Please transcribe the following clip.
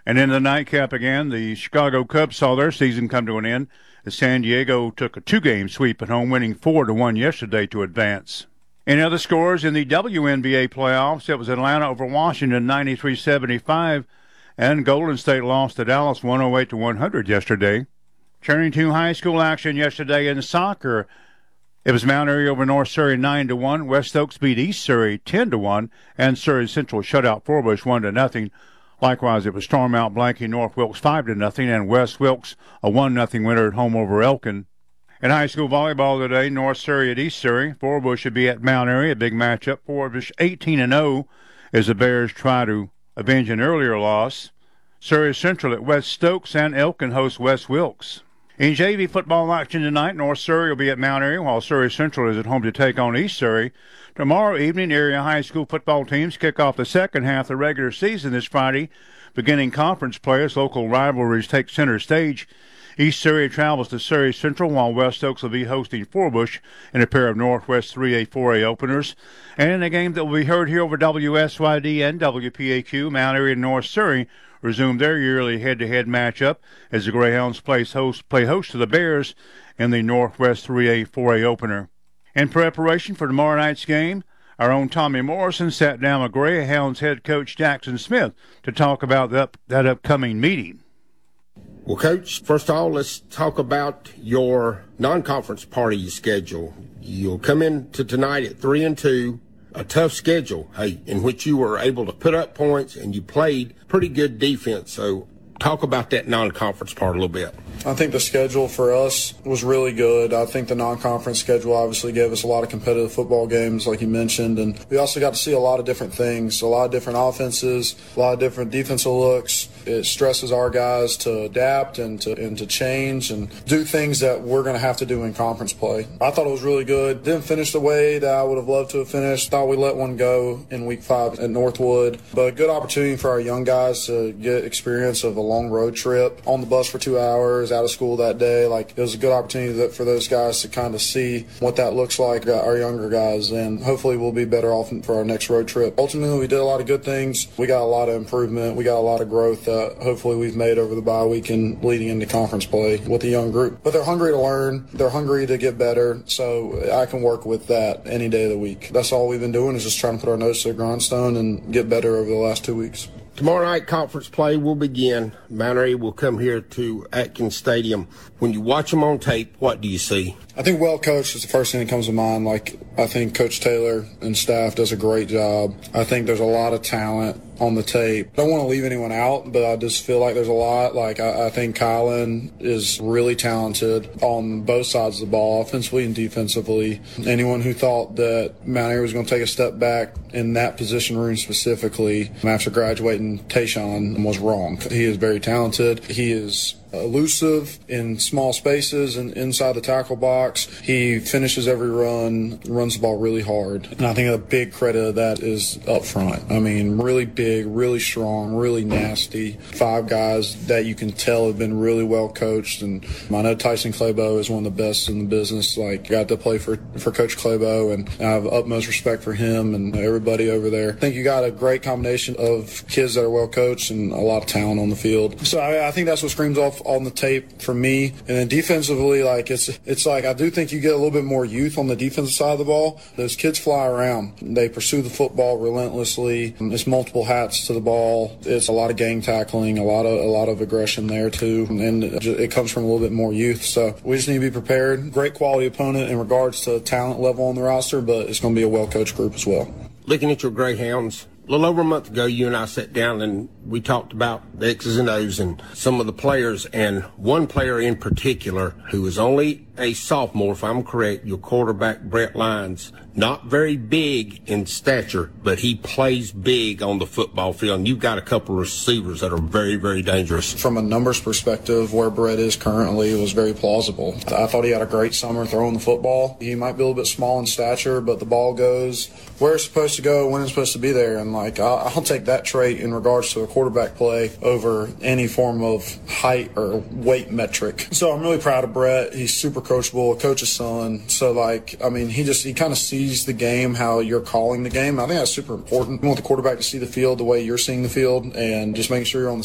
And in the nightcap again, the Chicago Cubs saw their season come to an end as San Diego took a 2-game sweep at home, winning 4-1 yesterday to advance. In other scores in the WNBA playoffs, it was Atlanta over Washington 93-75, and Golden State lost to Dallas 108-100 yesterday. Turning to high school action yesterday in soccer, it was Mount Airy over North Surrey 9-1, West Oaks beat East Surrey 10-1, and Surrey Central shut out Forbush 1-0. Likewise, it was Storm out blanking North Wilkes 5-0, and West Wilkes a 1-0 winner at home over Elkin. In high school volleyball today, North Surrey at East Surrey. Forbush should be at Mount Airy, a big matchup. Forbush 18-0 as the Bears try to avenge an earlier loss. Surrey Central at West Stokes, and Elkin hosts West Wilkes. In JV football action tonight, North Surrey will be at Mount Airy, while Surrey Central is at home to take on East Surrey. Tomorrow evening, area high school football teams kick off the second half of the regular season this Friday. Beginning conference play as local rivalries take center stage. East Surrey travels to Surrey Central, while West Oaks will be hosting Forbush in a pair of Northwest 3A, 4A openers. And in a game that will be heard here over WSYD and WPAQ, Mount Airy and North Surrey resume their yearly head-to-head matchup as the Greyhounds play host to the Bears in the Northwest 3A, 4A opener. In preparation for tomorrow night's game, our own Tommy Morrison sat down with Greyhounds head coach Jackson Smith to talk about that upcoming meeting. Well, Coach, first of all, let's talk about your non-conference party schedule. You'll come in to tonight at 3-2, a tough schedule, in which you were able to put up points and you played pretty good defense. So talk about that non-conference part a little bit. I think the schedule for us was really good. I think the non-conference schedule obviously gave us a lot of competitive football games, like you mentioned, and we also got to see a lot of different things, a lot of different offenses, a lot of different defensive looks. It stresses our guys to adapt and to change and do things that we're going to have to do in conference play. I thought it was really good. Didn't finish the way that I would have loved to have finished. Thought we let one go in week 5 at Northwood, but a good opportunity for our young guys to get experience of a long road trip on the bus for 2 hours, out of school that day. Like, it was a good opportunity for those guys to kind of see what that looks like, our younger guys, and hopefully we'll be better off for our next road trip. Ultimately, we did a lot of good things. We got a lot of improvement. We got a lot of growth that hopefully we've made over the bye week and leading into conference play with the young group. But they're hungry to learn. They're hungry to get better, so I can work with that any day of the week. That's all we've been doing, is just trying to put our nose to the grindstone and get better over the last 2 weeks. Tomorrow night, conference play will begin. Mount Airy will come here to Atkins Stadium. When you watch them on tape, what do you see? I think well coached is the first thing that comes to mind. Like, I think Coach Taylor and staff does a great job. I think there's a lot of talent on the tape. I don't want to leave anyone out, but I just feel like there's a lot. Like, I think Kylan is really talented on both sides of the ball, offensively and defensively. Anyone who thought that Mount Airy was going to take a step back in that position room specifically after graduating Tayshawn was wrong. He is very talented. He is elusive in small spaces and inside the tackle box. He finishes every run, runs the ball really hard. And I think a big credit of that is up front. I mean, really big, really strong, really nasty. 5 guys that you can tell have been really well coached. And I know Tyson Claybo is one of the best in the business. Like, got to play for Coach Claybo, and I have utmost respect for him and everybody over there. I think you got a great combination of kids that are well coached and a lot of talent on the field. So I think that's what screams off on the tape for me. And then defensively, like, it's like I do think you get a little bit more youth on the defensive side of the ball. Those kids fly around. They pursue the football relentlessly. It's multiple hats to the ball. It's a lot of gang tackling, a lot of aggression there too. And it comes from a little bit more youth. So we just need to be prepared. Great quality opponent in regards to talent level on the roster, but it's going to be a well-coached group as well. Looking at your Greyhounds, a little over a month ago, you and I sat down and we talked about the X's and O's and some of the players, and one player in particular who is only a sophomore, if I'm correct, your quarterback, Brett Lyons. Not very big in stature, but he plays big on the football field. And you've got a couple of receivers that are very, very dangerous. From a numbers perspective, where Brett is currently was very plausible. I thought he had a great summer throwing the football. He might be a little bit small in stature, but the ball goes where it's supposed to go, when it's supposed to be there. And, like, I'll take that trait in regards to a quarterback play over any form of height or weight metric. So I'm really proud of Brett. He's super coachable, a coach's son. So, like, I mean, he kind of sees the game how you're calling the game. I think that's super important. You want the quarterback to see the field the way you're seeing the field, and just making sure you're on the